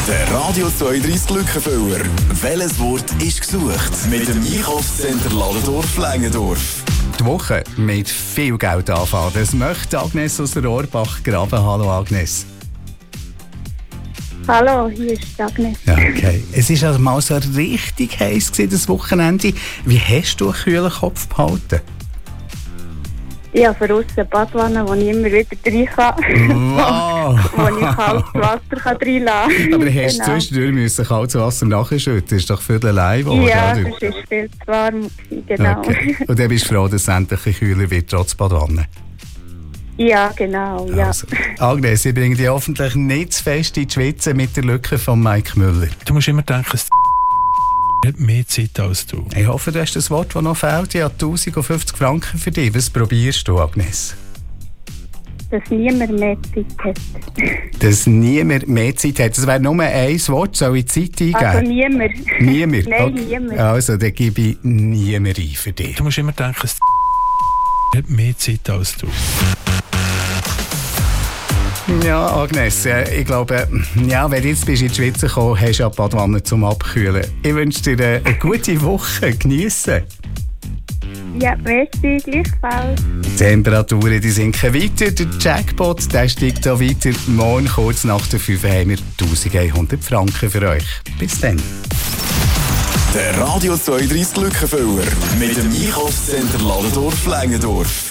Der Radio 32 Glückenfüller. Welches Wort ist gesucht? Mit dem Einkaufscenter Ladendorf-Längendorf. Die Woche mit viel Geld anfangen. Das möchte Agnes aus der Rohrbach-Graben. Hallo Agnes. Hallo, hier ist Agnes. Ja, okay. Es war also mal so richtig heiß das Wochenende. Wie hast du einen kühlen Kopf behalten? Ich habe von aussen eine Badwanne, wo ich immer wieder rein kann. Wow! Wo ich kaltes Wasser reinlassen kann. Aber hast du zwischendurch müssen kaltes Wasser nachschütten? Das ist doch für den Leib, oder? Ja, das war viel zu warm. Genau. Okay. Und dann bist du froh, dass es endlich ein kühler wird, trotz Badwanne? Ja, genau. Ja. Also, Agnes, ich bringe dich hoffentlich nicht zu fest in die Schweize mit der Lücke von Mike Müller. Du musst immer denken, es hat mehr Zeit als du. Ich hoffe, du hast das Wort, das noch fehlt. Ich habe 1050 Franken für dich. Was probierst du, Agnes? Dass niemand mehr Zeit hat. Dass niemand mehr Zeit hat. Das wäre nur ein Wort. Soll ich Zeit eingeben? Also niemand. Niemand? Nein, okay. niemand. Also, dann gebe ich niemand ein für dich. Du musst immer denken, es hat mehr Zeit als du. Ja, Agnes, ich glaube, ja, wenn du jetzt bist in die Schweiz gekommen hast, du ja Badwanne zum Abkühlen. Ich wünsche dir eine gute Woche. Geniessen. Ja, merci, gleichfalls. Die Temperaturen die sinken weiter. Der Jackpot der steigt da weiter. Morgen kurz nach der 5 haben wir 1100 Franken für euch. Bis dann. Der Radio 32 Glückenfüller. Mit dem Einkaufscenter Ladendorf-Längendorf.